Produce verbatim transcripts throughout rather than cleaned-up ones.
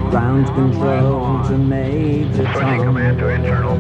Ground control to Major Tom. Command to internal.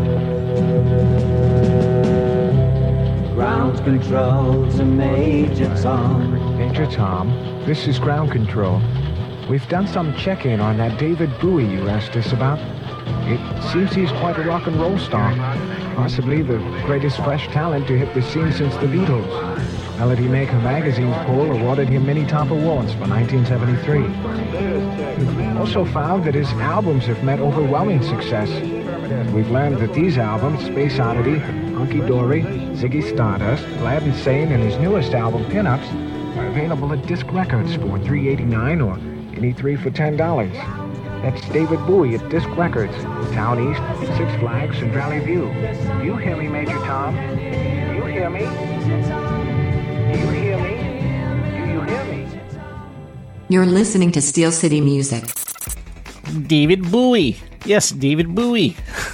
Ground control to Major Tom. Major Tom, this is ground control. We've done some check-in on that David Bowie you asked us about. It seems he's quite a rock and roll star. Possibly the greatest fresh talent to hit the scene since the Beatles. Melody Maker magazine's poll awarded him many top awards for nineteen seventy-three. We've also found that his albums have met overwhelming success. We've learned that these albums, Space Oddity, Hunky Dory, Ziggy Stardust, Glad and Sane, and his newest album, Pinups, are available at Disc Records for three dollars and eighty-nine cents or any three for ten dollars. That's David Bowie at Disc Records, Town East, Six Flags, and Valley View. Do you hear me, Major Tom? Do you hear me? Do you hear me? Do you hear me? You're listening to Steel City Music. David Bowie. Yes, David Bowie.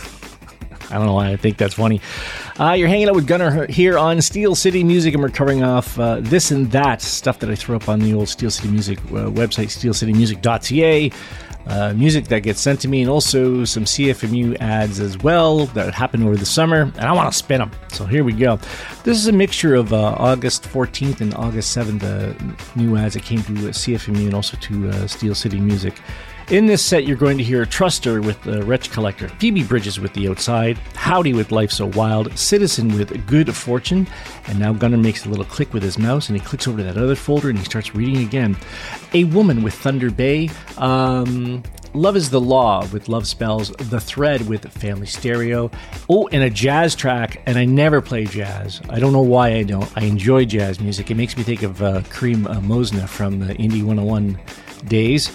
I don't know why I think that's funny. Uh, you're hanging out with Gunnar here on Steel City Music, and we're covering off uh, this and that stuff that I throw up on the old Steel City Music uh, website, steel city music dot c a. Uh, music that gets sent to me, and also some C F M U ads as well that happened over the summer, and I want to spin them. So here we go. This is a mixture of uh, August fourteenth and August seventh uh, new ads that came to uh, C F M U and also to uh, Steel City Music. In this set, you're going to hear Truster with the Wretch Collector, Phoebe Bridges with The Outside, Howdy with Life So Wild, Citizen with Good Fortune, and now Gunnar makes a little click with his mouse, and he clicks over to that other folder, and he starts reading again. A Woman with Thunder Bay, um, Love is the Law with Love Spells, The Thread with Family Stereo, oh, and a jazz track, and I never play jazz. I don't know why I don't. I enjoy jazz music. It makes me think of uh, Kareem uh, Mosna from the Indie one oh one days.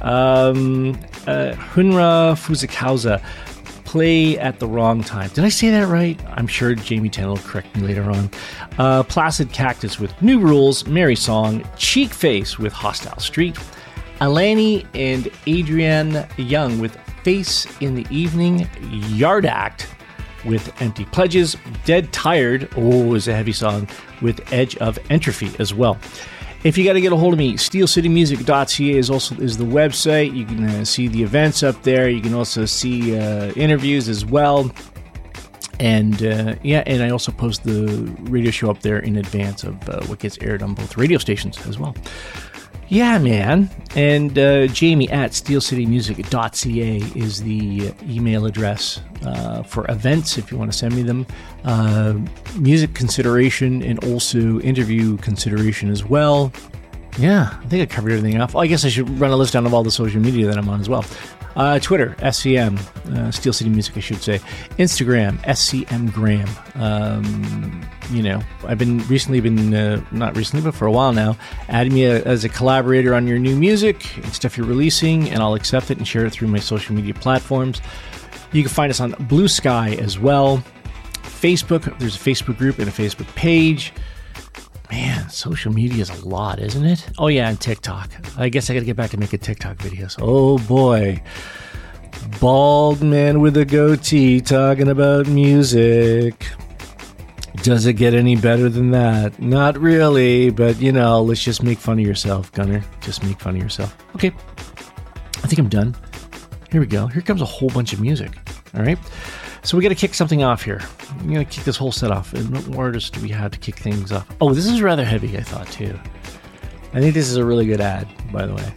Um, uh, Hunra Fuzikauza, Play at the Wrong Time. Did I say that right? I'm sure Jamie Tennant will correct me later on. Uh, Placid Cactus with New Rules, Merry Song, Cheek Face with Hostile Street, Alani and Adrienne Young with Face in the Evening, Yard Act with Empty Pledges, Dead Tired, oh, is a heavy song, with Edge of Entropy as well. If you got to get a hold of me, steel city music dot c a is also is the website. You can uh, see the events up there. You can also see uh, interviews as well. And uh, yeah, and I also post the radio show up there in advance of uh, what gets aired on both radio stations as well. Yeah, man. And uh, Jamie at steel city music dot c a is the email address uh, for events if you want to send me them. Uh, music consideration and also interview consideration as well. Yeah, I think I covered everything off. Oh, I guess I should run a list down of all the social media that I'm on as well. Uh, Twitter, S C M, uh, Steel City Music, I should say. Instagram, S C M Graham. Um, you know, I've been recently been, uh, not recently, but for a while now, adding me a, as a collaborator on your new music and stuff you're releasing, and I'll accept it and share it through my social media platforms. You can find us on Blue Sky as well. Facebook, there's a Facebook group and a Facebook page. Man, social media is a lot, isn't it? Oh, yeah, and TikTok. I guess I got to get back to making TikTok videos. Oh, boy. Bald man with a goatee talking about music. Does it get any better than that? Not really, but, you know, let's just make fun of yourself, Gunnar. Just make fun of yourself. Okay, I think I'm done. Here we go. Here comes a whole bunch of music. All right? So we got to kick something off here. We're going to kick this whole set off. And what artists do we have to kick things off? Oh, this is rather heavy, I thought, too. I think this is a really good ad, by the way.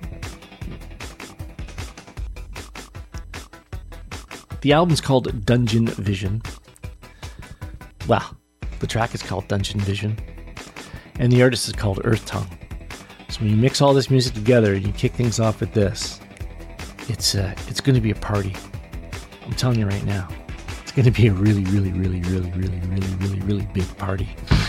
The album's called Dungeon Vision. Well, the track is called Dungeon Vision. And the artist is called Earth Tongue. So when you mix all this music together and you kick things off with this, it's uh, it's going to be a party. I'm telling you right now. It's going to be a really, really, really, really, really, really, really, really big party.